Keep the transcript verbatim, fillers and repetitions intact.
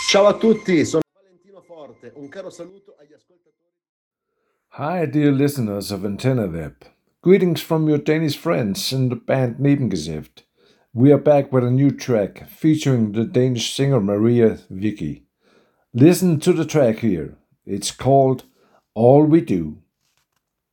Ciao a tutti, sono Valentino Forte. Un caro saluto agli ascoltatori. Hi, dear listeners of Antenna Web. Greetings from your Danish friends in the band Nebengeschäft. We are back with a new track featuring the Danish singer Maria Vicky. Listen to the track here. It's called All We Do.